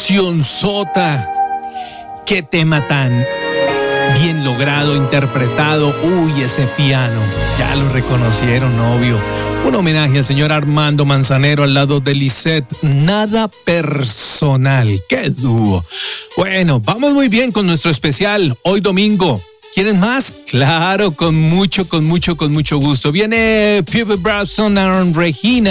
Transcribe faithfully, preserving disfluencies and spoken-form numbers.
canción sota. Qué tema tan bien logrado, interpretado. Uy, ese piano. Ya lo reconocieron, obvio. Un homenaje al señor Armando Manzanero al lado de Lisette. Nada personal. ¡Qué dúo! Bueno, vamos muy bien con nuestro especial hoy domingo. ¿Quieren más? Claro, con mucho, con mucho, con mucho gusto. Viene Peter Brunson, Aaron Regina.